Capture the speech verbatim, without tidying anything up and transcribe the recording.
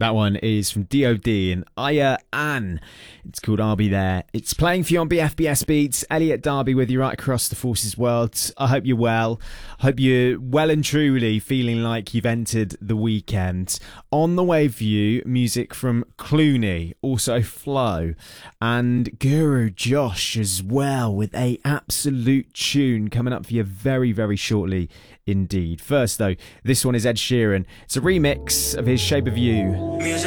That one is from D O D and Aya Ann. It's called I'll Be There. It's playing for you on B F B S Beats. Elliot Darby with you right across the Forces world. I hope you're well. I hope you're well and truly feeling like you've entered the weekend. On the way for you, music from Clooney, also Flow, and Guru Josh as well with a absolute tune coming up for you very, very shortly indeed. First though, this one is Ed Sheeran. It's a remix of his Shape of You.